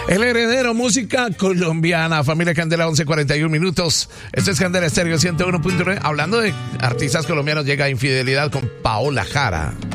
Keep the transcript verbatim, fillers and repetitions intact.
El Heredero, música colombiana. Familia Candela, once cuarenta y uno minutos. Este es Candela Estéreo ciento uno punto nueve. Hablando de artistas colombianos, llega Infidelidad con Paola Jara.